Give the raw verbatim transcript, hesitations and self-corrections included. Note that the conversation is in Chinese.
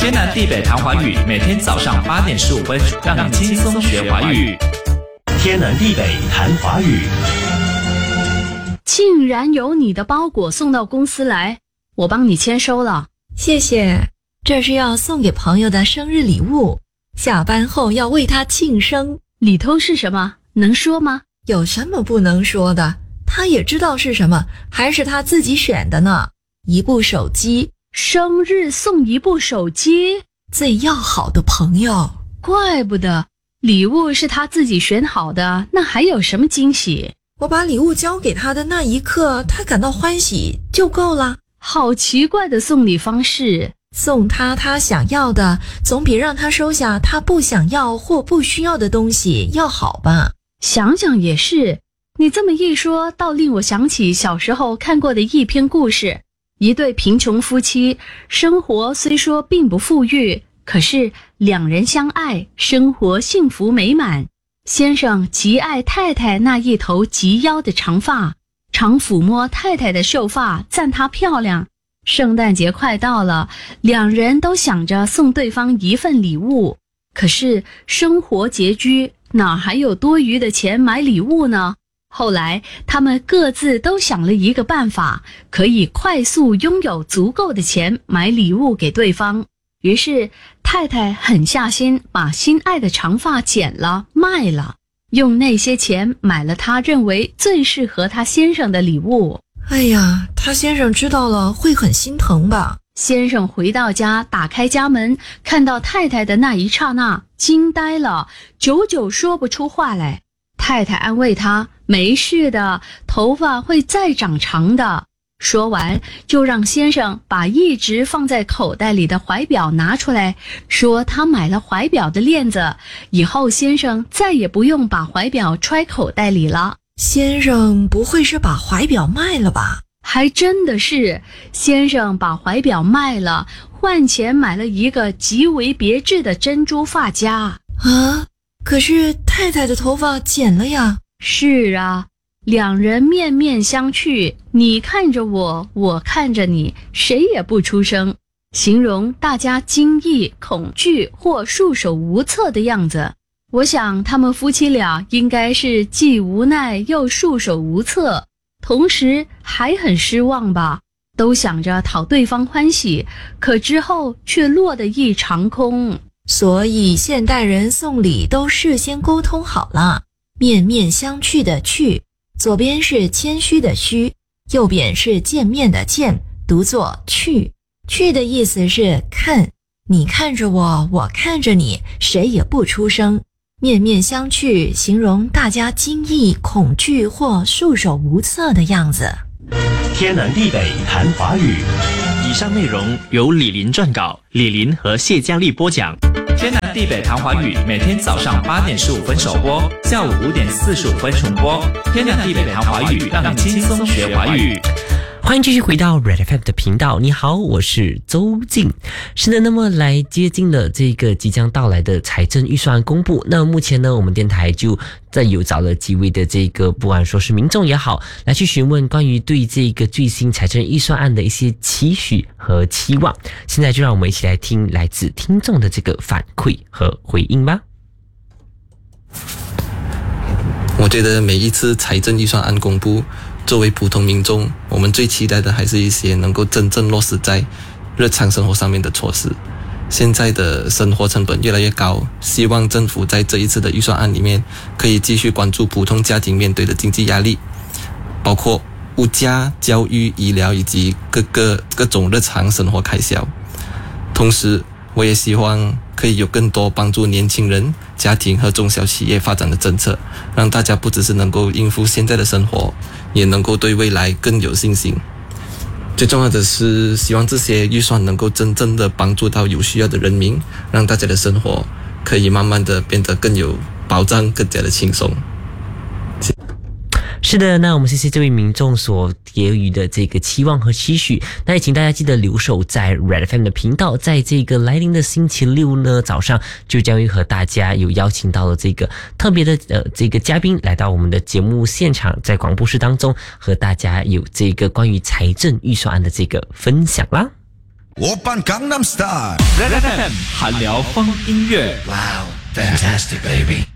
天南地北谈华语，每天早上八点十五分，让你轻松学华语。 天南地北谈华语。 竟然有你的包裹送到公司来，我帮你签收了。 谢谢，这是要送给朋友的生日礼物，下班后要为他庆生。 里头是什么？能说吗？ 有什么不能说的？他也知道是什么，还是他自己选的呢。一部手机。 生日送一部手机？ 最要好的朋友。 怪不得，礼物是他自己选好的，那还有什么惊喜？ 我把礼物交给他的那一刻，他感到欢喜就够了。 好奇怪的送礼方式。 送他他想要的，总比让他收下他不想要或不需要的东西要好吧。 想想也是，你这么一说，倒令我想起小时候看过的一篇故事。一对贫穷夫妻，生活虽说并不富裕，可是两人相爱，生活幸福美满。先生极爱太太那一头及腰的长发，常抚摸太太的秀发，赞她漂亮。圣诞节快到了，两人都想着送对方一份礼物，可是生活拮据，哪还有多余的钱买礼物呢？后来他们各自都想了一个办法，可以快速拥有足够的钱买礼物给对方。于是太太狠下心，把心爱的长发剪了卖了，用那些钱买了他认为最适合他先生的礼物。 哎呀，他先生知道了会很心疼吧。 先生回到家，打开家门，看到太太的那一刹那，惊呆了，久久说不出话来。太太安慰他，没事的，头发会再长长的。说完，就让先生把一直放在口袋里的怀表拿出来，说他买了怀表的链子，以后先生再也不用把怀表揣口袋里了。 先生不会是把怀表卖了吧？ 还真的是，先生把怀表卖了，换钱买了一个极为别致的珍珠发夹。 啊，可是太太的头发剪了呀。 是啊，两人面面相觑，你看着我，我看着你，谁也不出声，形容大家惊异、恐惧或束手无策的样子。我想他们夫妻俩应该是既无奈又束手无策，同时还很失望吧，都想着讨对方欢喜，可之后却落得一场空。 所以现代人送礼都事先沟通好了，面面相觑的觑，左边是谦虚的虚，右边是见面的见，读作觑。觑的意思是看，你看着我，我看着你，谁也不出声。面面相觑形容大家惊异、恐惧或束手无策的样子。 天南地北谈华语。 以上内容由李林撰稿，李林和谢佳丽播讲。天南地北谈华语，每天早上八点十五分首播，下午五点四十五分重播。天南地北谈华语，让你轻松学华语。 欢迎继续回到 Red F M 的频道，你好，我是周静。是的，那么来接近了这个即将到来的财政预算案公布，那目前呢，我们电台就在有找了几位的这个不管说是民众也好，来去询问关于对这个最新财政预算案的一些期许和期望。现在就让我们一起来听来自听众的这个反馈和回应吧。 我觉得每一次财政预算案公布，作为普通民众，我们最期待的还是一些能够真正落实在日常生活上面的措施。现在的生活成本越来越高，希望政府在这一次的预算案里面可以继续关注普通家庭面对的经济压力，包括物价、教育、医疗以及各个各种日常生活开销。同时，我也希望可以有更多帮助年轻人、家庭和中小企业发展的政策，让大家不只是能够应付现在的生活，也能够对未来更有信心。最重要的是，希望这些预算能够真正的帮助到有需要的人民，让大家的生活可以慢慢的变得更有保障，更加的轻松。 是的，那我们谢谢这位民众所给予的这个期望和期许。那也请大家记得留守在 Red F M 的频道，在这个来临的星期六呢早上，就将会和大家有邀请到了这个特别的呃这个嘉宾来到我们的节目现场，在广播室当中和大家有这个关于财政预算案的这个分享啦。 오빤 강남스타일 Red F M 韩聊风音乐。 Wow, fantastic baby